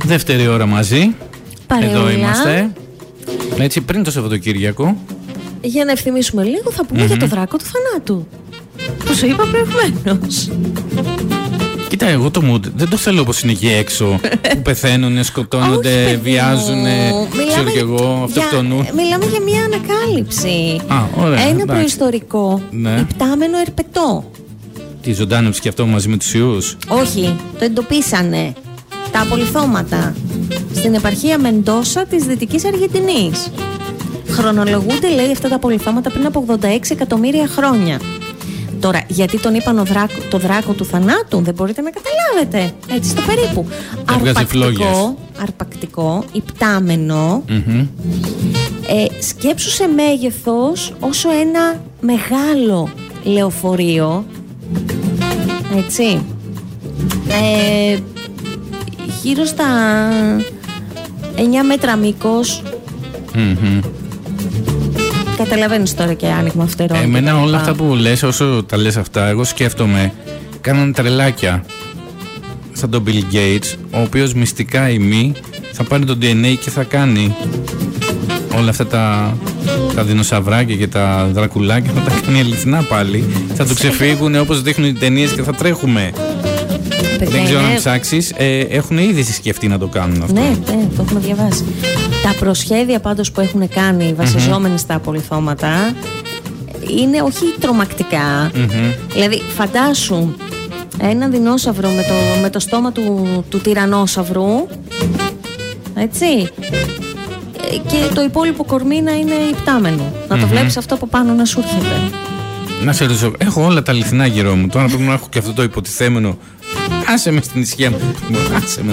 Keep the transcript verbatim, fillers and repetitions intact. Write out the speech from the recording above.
Δεύτερη ώρα μαζί. Παρεούλα. Εδώ είμαστε. Έτσι, πριν το Σαββατοκύριακο. Για να ευθυμίσουμε λίγο, θα πούμε mm-hmm. για το δράκο του θανάτου. Που σου είπα προηγουμένως. Κοίτα, εγώ το mood δεν το θέλω όπως είναι εκεί έξω. Που πεθαίνουν, σκοτώνονται, βιάζουν, ξέρω κι εγώ, αυτοκτονούν. Μιλάμε για μια ανακάλυψη. Α, ωραία, ένα εντάξει. προϊστορικό ναι. υπτάμενο ερπετό. Τι ζωντάνεψε και αυτό μαζί με τους ιούς? Όχι, το εντοπίσανε. Τα απολιθώματα στην επαρχία Μεντόσα της Δυτικής Αργεντινής. Χρονολογούνται, λέει, αυτά τα απολιθώματα πριν από ογδόντα έξι εκατομμύρια χρόνια. Τώρα, γιατί τον είπαν ο δράκο, το δράκο του θανάτου, δεν μπορείτε να καταλάβετε. Έτσι, στο περίπου. Αρπακτικό, αρπακτικό, υπτάμενο. Mm-hmm. Ε, σκέψου σε μέγεθος όσο ένα μεγάλο λεωφορείο. Έτσι. Ε, γύρω στα εννιά μέτρα μήκος. Mm-hmm. Καταλαβαίνεις τώρα και άνοιγμα φτερών. Εμένα όλα αυτά που λες, όσο τα λες αυτά, εγώ σκέφτομαι, κάνανε τρελάκια σαν τον Bill Gates, ο οποίος μυστικά ή μη θα πάρει το ντι εν έι και θα κάνει όλα αυτά τα, τα δεινοσαυράκια και τα δρακουλάκια, θα τα κάνει αληθινά πάλι. Θα του ξεφύγουν όπως δείχνουν οι ταινίες και θα τρέχουμε. Παιδιά, δεν ξέρω είναι... αν ψάξεις, ε, έχουν ήδη σκεφτεί να το κάνουν αυτό. Ναι, ναι, το έχουμε διαβάσει. Τα προσχέδια πάντως που έχουν κάνει βασιζόμενοι mm-hmm. στα απολιθώματα είναι όχι τρομακτικά. Mm-hmm. Δηλαδή φαντάσου ένα δεινόσαυρο με το, με το στόμα του, του τυρανόσαυρου, έτσι, και το υπόλοιπο κορμί να είναι υπτάμενο. Να mm-hmm. το βλέπεις αυτό από πάνω να σου έρχεται. Να σε ρωτήσω, έχω όλα τα αληθινά γύρω μου. Τώρα πρέπει να έχω και αυτό το υποτιθέμενο. Άσε με στην ισχύα μου. Άσε με.